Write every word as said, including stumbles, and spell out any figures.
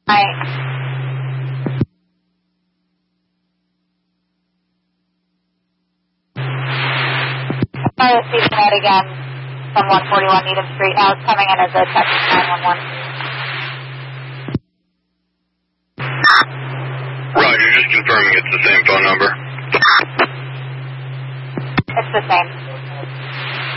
Hi. I received that again from one forty-one Needham Street. Now it's coming in as a text nine one one. Roger, just confirming it's the same phone number. It's the same.